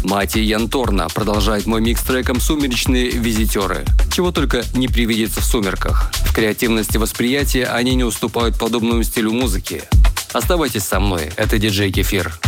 Мати Янторна продолжает мой микс треком «Сумеречные визитеры». Чего только не привидится в сумерках. В креативности восприятия они не уступают подобному стилю музыки. Оставайтесь со мной, это диджей Кефир.